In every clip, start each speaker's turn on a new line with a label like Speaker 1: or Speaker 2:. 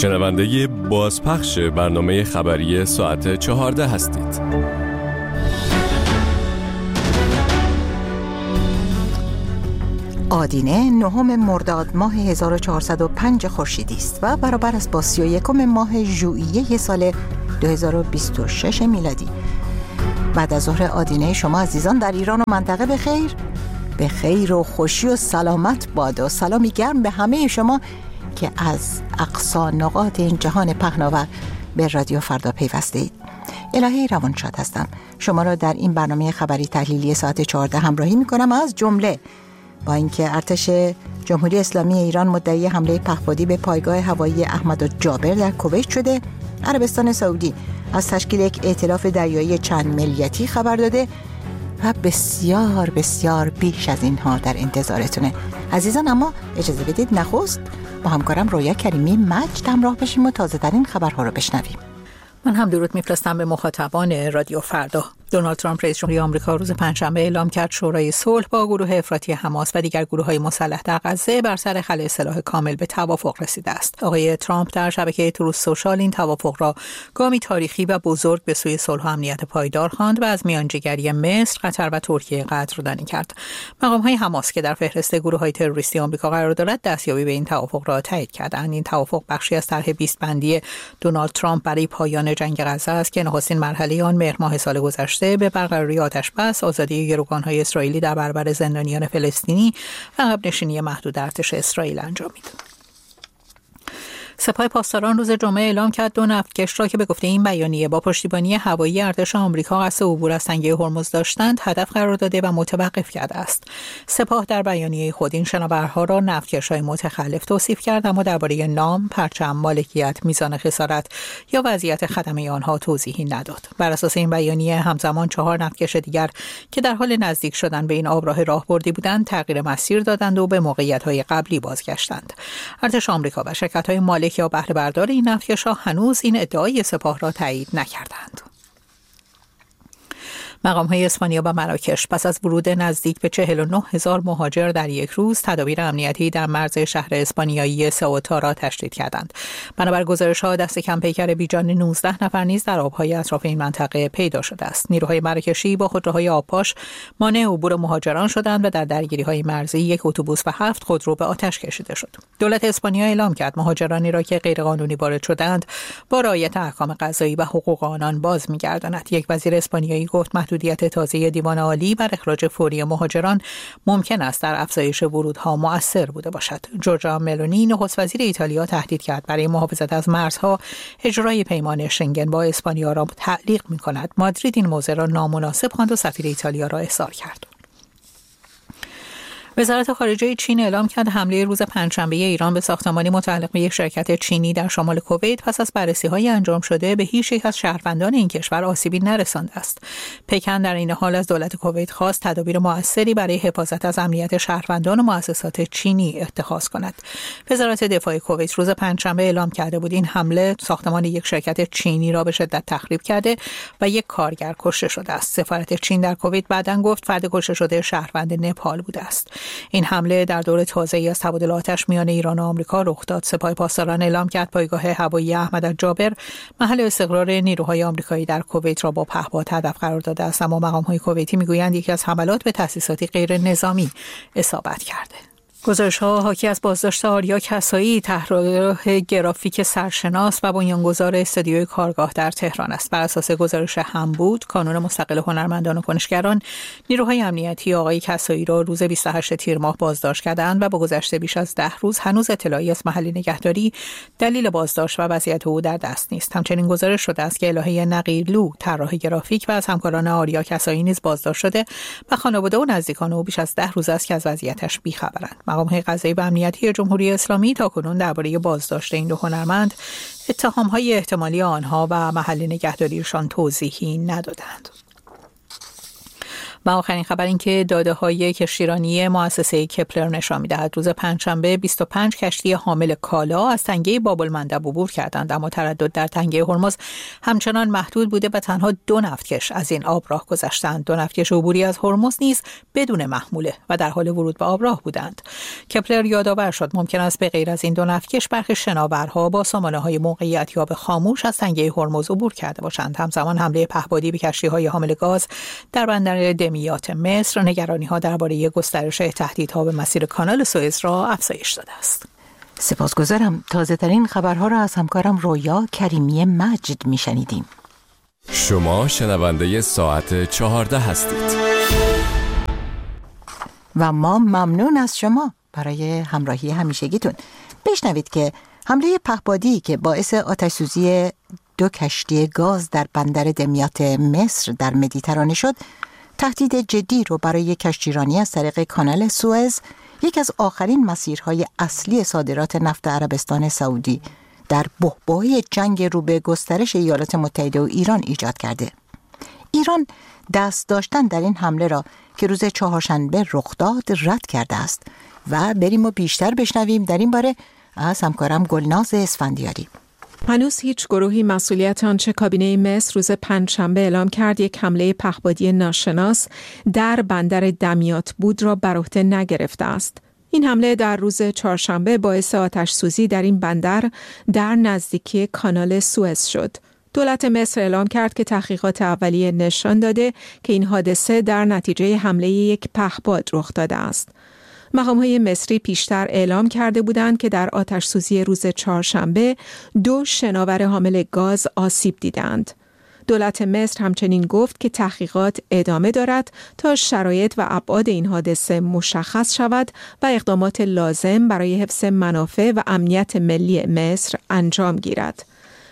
Speaker 1: شنونده بازپخش برنامه خبری ساعت 14 هستید.
Speaker 2: آدینه 9 مرداد ماه 1405 خورشیدی است و برابر است با 31 ماه ژوئیه سال 2026 میلادی. بعد از ظهر آدینه شما عزیزان در ایران و منطقه به خیر و خوشی و سلامت باد و سلامی گرم به همه شما که از اقصا نقاط این جهان پهناور به رادیو فردا پیوسته اید. الهی روانشاد هستم. شما را در این برنامه خبری تحلیلی ساعت 14 همراهی می کنم. از جمله با اینکه ارتش جمهوری اسلامی ایران مدعی حمله پهپادی به پایگاه هوایی احمدالجابر در کویت شده، عربستان سعودی از تشکیل یک ائتلاف دریایی چند ملیتی خبر داده و بسیار بسیار بیش از اینها در انتظارتونه عزیزان. اما اجازه بدید نخست با همکارم رویا کریمی مجد همراه بشیم و تازه ترین خبرها رو بشنویم.
Speaker 3: من هم درود میفرستم به مخاطبان رادیو فردا. دونالد ترامپ رئیس جمهوری آمریکا روز پنجشنبه اعلام کرد شورای صلح با گروه افراطی حماس و دیگر گروه‌های مسلح در غزه بر سر خلع سلاح کامل به توافق رسیده است. آقای ترامپ در شبکه تروث سوشال این توافق را گامی تاریخی و بزرگ به سوی صلح و امنیت پایدار خواند و از میانجیگری مصر، قطر و ترکیه قدردانی کرد. مقام‌های حماس که در فهرست گروه‌های تروریستی آمریکا قرار دارد، دستیابی به این توافق را تایید کردند. این توافق بخشی از طرح 20 بندی دونالد ترامپ برای پایان جنگ غزه است که نخستین مرحله آن مهر ماه سال گذشته به برقراری آتش‌بس، آزادی گروگان‌های اسرائیلی در برابر زندانیان فلسطینی و عقب‌نشینی محدود ارتش اسرائیل انجامید. سپاه پاسداران روز جمعه اعلام کرد 2 نفتکش را که به گفته این بیانیه با پشتیبانی هوایی ارتش آمریکا قصد عبور از تنگه هرمز داشتند هدف قرار داده و متوقف کرده است. سپاه در بیانیه خود این شناورها را نفتکش‌های متخلف توصیف کرد، اما درباره نام، پرچم، مالکیت، میزان خسارت یا وضعیت خدمه آنها توضیحی نداد. بر اساس این بیانیه همزمان 4 نفتکش دیگر که در حال نزدیک شدن به این آبراه راهبردی بودند تغییر مسیر دادند و به موقعیت‌های قبلی بازگشتند. ارتش آمریکا و شرکت‌های مالک یا بهره بردار این نفتکش‌ها هنوز این ادعای سپاه را تایید نکردند. مقام‌های اسپانیا و مراکش پس از ورود نزدیک به 49,000 مهاجر در یک روز تدابیر امنیتی در مرز شهر اسپانیایی سئوتا را تشدید کردند. بنابر گزارش‌ها دست کم پیکر بیجان 19 نفر نیز در آب‌های اطراف این منطقه پیدا شده است. نیروهای مراکشی با خودروهای آبپاش مانع عبور مهاجران شدند و در درگیری‌های مرزی یک اتوبوس و 7 خودرو به آتش کشیده شد. دولت اسپانیا اعلام کرد مهاجرانی را که غیرقانونی وارد شدند با رعایت احکام قضایی و حقوق آنان باز می‌گرداند. یک وزیر اسپانیایی گفت محدودیت تازه دیوان عالی بر اخراج فوری مهاجران ممکن است در افزایش ورودها مؤثر بوده باشد. جورجا ملونی نخست وزیر ایتالیا تهدید کرد برای محافظت از مرزها اجرای پیمان شنگن با اسپانیا را تعلیق می‌کند. مادرید این موضوع را نامناسب خواند و سفیر ایتالیا را احضار کرد. وزارت خارجه چین اعلام کرد حمله روز پنجشنبه ایران به ساختمانی متعلق به یک شرکت چینی در شمال کویت پس از بررسی‌های انجام شده به هیچ یک از شهروندان این کشور آسیبی نرسانده است. پکن در این حال از دولت کویت خواست تدابیر مؤثری برای حفاظت از امنیت شهروندان و مؤسسات چینی اتخاذ کند. وزارت دفاع کویت روز پنجشنبه اعلام کرده بود این حمله ساختمان یک شرکت چینی را به شدت تخریب کرده و یک کارگر کشته شده است. سفارت چین در کویت بعداً گفت فرد کشته شده شهروند نپال بوده است. این حمله در دور تازه‌ای از تبادل آتش میان ایران و آمریکا رخ داد. سپاه پاسداران اعلام کرد پایگاه هوایی احمدالجابر محل استقرار نیروهای آمریکایی در کویت را با پهپاد هدف قرار داده است، اما مقام‌های کویتی میگویند یکی از حملات به تأسیساتی غیر نظامی اصابت کرده. گزارش‌ها حاکی از بازداشت آریا کسایی، طراح گرافیک سرشناس و بنیانگذار استودیوی کارگاه در تهران است. بر اساس گزارش هم بود، کانون مستقل هنرمندان و کنشگران، نیروهای امنیتی آقای کسایی را روز 28 تیر ماه بازداشت کردند و با گذشت بیش از 10 روز هنوز اطلاعی از محل نگهداری، دلیل بازداشت و وضعیت او در دست نیست. همچنین گزارش شده است که الهه نقیلو، طراح گرافیک و از همکاران آریا کسایی نیز بازداشت شده و خانواده و نزدیکان او بیش از 10 روز است که از وضعیتش بی‌خبرند. مقام‌های قضایی و امنیتی جمهوری اسلامی تاکنون درباره بازداشت این 2 هنرمند، اتهام‌های احتمالی آنها و محل نگهداریشان توضیحی ندادند. و آخرین خبر این که داده‌های کشتیرانی مؤسسه کپلر نشان می‌دهد روز پنجشنبه 25 کشتی حامل کالا از تنگه باب المندب عبور کردند، اما تردد در تنگه هرمز همچنان محدود بوده و تنها 2 نفتکش از این آبراه گذشتند. 2 نفتکش عبوری از هرمز نیز بدون محموله و در حال ورود به آبراه بودند. کپلر یادآور شد ممکن است به غیر از این 2 نفتکش برخی شناورها با سامانه‌های موقعیت یا به خاموش از تنگه هرمز عبور کرده باشند. همزمان حمله پهپادی به کشتی‌های حامل گاز در بندر دمیات مصر نگرانی‌ها درباره گسترش تهدیدها به مسیر کانال سوئز را افزایش داده است.
Speaker 2: سپاسگزارم. تازه‌ترین خبرها را از همکارم رویا کریمی مجد میشنیدیم.
Speaker 1: شما شنونده ساعت 14 هستید.
Speaker 2: و ما ممنون از شما برای همراهی همیشگیتون. بشنوید که حمله پهپادی که باعث آتش‌سوزی 2 کشتی گاز در بندر دمیات مصر در مدیترانه شد، تهدید جدی رو برای کشتیرانی از طریق کانال سوئز، یک از آخرین مسیرهای اصلی صادرات نفت عربستان سعودی، در بحبوح جنگ رو به گسترش ایالات متحده و ایران ایجاد کرده. ایران دست داشتن در این حمله را که روز چهارشنبه رخ داد رد کرده است و بریم و بیشتر بشنویم در این باره از همکارم گلناز اسفندیاری.
Speaker 4: هنوز هیچ گروهی مسئولیت آنچه کابینه مصر روز پنجشنبه اعلام کرد یک حمله پهپادی ناشناس در بندر دمیات بود را بر عهده نگرفته است. این حمله در روز چهارشنبه باعث آتش‌سوزی در این بندر در نزدیکی کانال سوئز شد. دولت مصر اعلام کرد که تحقیقات اولیه نشان داده که این حادثه در نتیجه حمله یک پهپاد رخ داده است. مقام‌های مصری پیشتر اعلام کرده بودند که در آتش‌سوزی روز چهارشنبه 2 شناور حامل گاز آسیب دیدند. دولت مصر همچنین گفت که تحقیقات ادامه دارد تا شرایط و ابعاد این حادثه مشخص شود و اقدامات لازم برای حفظ منافع و امنیت ملی مصر انجام گیرد.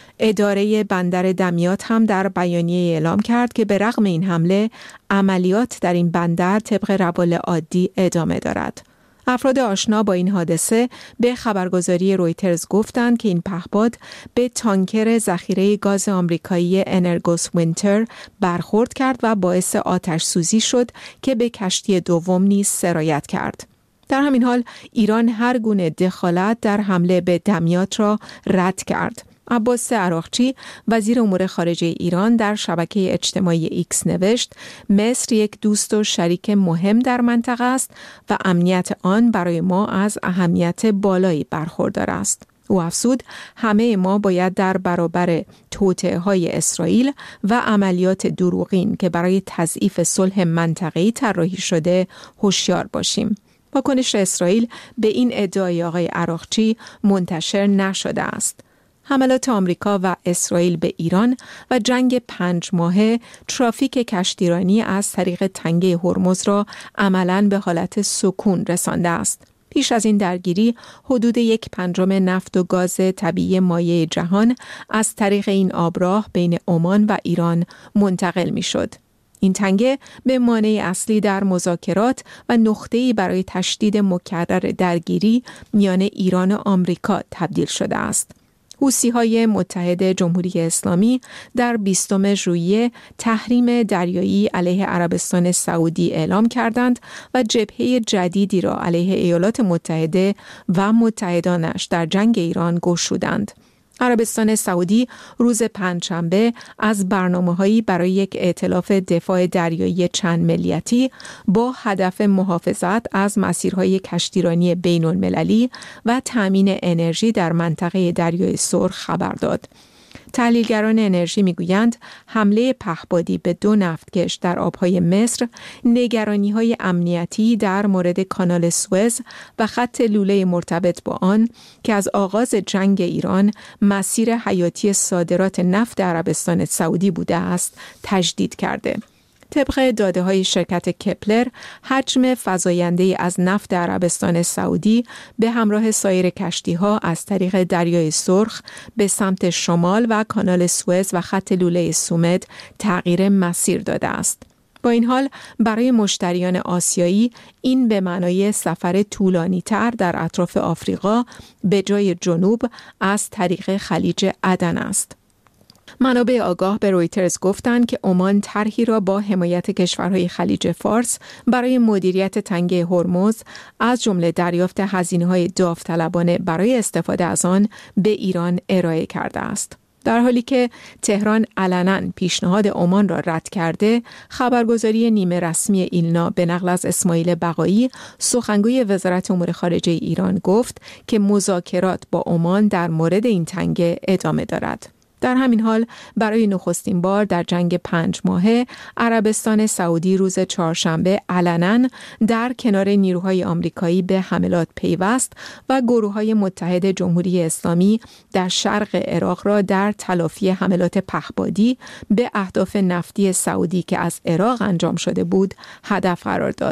Speaker 4: اداره بندر دمیات هم در بیانیه اعلام کرد که به رغم این حمله عملیات در این بندر طبق روال عادی ادامه دارد. افراد آشنا با این حادثه به خبرگزاری رویترز گفتند که این پهپاد به تانکر ذخیره گاز آمریکایی انرگوس وینتر برخورد کرد و باعث آتش سوزی شد که به کشتی دوم نیز سرایت کرد. در همین حال ایران هر گونه دخالت در حمله به دمیات را رد کرد. عباس عراقچی وزیر امور خارجه ایران در شبکه اجتماعی ایکس نوشت: مصر یک دوست و شریک مهم در منطقه است و امنیت آن برای ما از اهمیت بالایی برخوردار است. او افزود: همه ما باید در برابر توطئه‌های اسرائیل و عملیات دروغین که برای تضعیف صلح منطقه‌ای طراحی شده هوشیار باشیم. واکنش اسرائیل به این ادعای آقای عراقچی منتشر نشده است. حملات آمریکا و اسرائیل به ایران و جنگ 5 ماهه ترافیک کشتیرانی از طریق تنگه هرمز را عملاً به حالت سکون رسانده است. پیش از این درگیری حدود 1/5 نفت و گاز طبیعی مایع جهان از طریق این آبراه بین عمان و ایران منتقل می شد. این تنگه به مانع اصلی در مذاکرات و نقطه‌ای برای تشدید مکرر درگیری میان ایران و آمریکا تبدیل شده است. حوثی‌های متحد جمهوری اسلامی در 20 ژوئیه تحریم دریایی علیه عربستان سعودی اعلام کردند و جبهه جدیدی را علیه ایالات متحده و متحدانش در جنگ ایران گشودند. عربستان سعودی روز پنجشنبه از برنامه‌هایی برای یک ائتلاف دفاع دریایی چند ملیتی با هدف محافظت از مسیرهای کشتیرانی بین‌المللی و تأمین انرژی در منطقه دریای سرخ خبر داد. تحلیلگران انرژی میگویند حمله پهپادی به 2 نفتکش در آبهای مصر نگرانی‌های امنیتی در مورد کانال سوئز و خط لوله مرتبط با آن که از آغاز جنگ ایران مسیر حیاتی صادرات نفت عربستان سعودی بوده است تجدید کرده. طبق داده‌های شرکت کپلر، حجم فزاینده از نفت عربستان سعودی به همراه سایر کشتی‌ها از طریق دریای سرخ به سمت شمال و کانال سوئز و خط لوله سومد تغییر مسیر داده است. با این حال برای مشتریان آسیایی این به معنای سفر طولانی‌تر در اطراف آفریقا به جای جنوب از طریق خلیج عدن است. منابع آگاه به رویترز گفتند که عمان طرحی را با حمایت کشورهای خلیج فارس برای مدیریت تنگه هرمز از جمله دریافت هزینه‌های داوطلبانه برای استفاده از آن به ایران ارائه کرده است. در حالی که تهران علناً پیشنهاد عمان را رد کرده، خبرگزاری نیمه رسمی ایلنا به نقل از اسماعیل بقایی، سخنگوی وزارت امور خارجه ایران گفت که مذاکرات با عمان در مورد این تنگه ادامه دارد. در همین حال برای نخستین بار در جنگ 5 ماهه عربستان سعودی روز چهارشنبه علناً در کنار نیروهای آمریکایی به حملات پیوست و گروه‌های متحد جمهوری اسلامی در شرق عراق را در تلافی حملات پهپادی به اهداف نفتی سعودی که از عراق انجام شده بود هدف قرار داد.